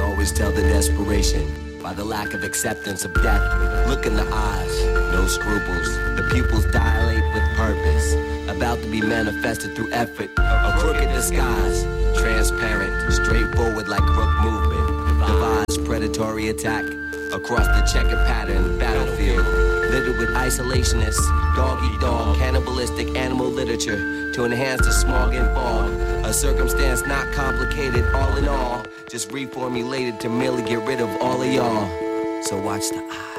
always tell the desperation by the lack of acceptance of death. Look in the eyes, no scruples. The pupils dilate with purpose, about to be manifested through effort. A crooked disguise, transparent, straightforward like crook movement. Devised predatory attack across the checkered pattern battlefield. Littered with isolationists, dog-eat-dog, cannibalistic animal literature to enhance the smog and fog. A circumstance not complicated, all in all, just reformulated to merely get rid of all of y'all. So watch the eyes.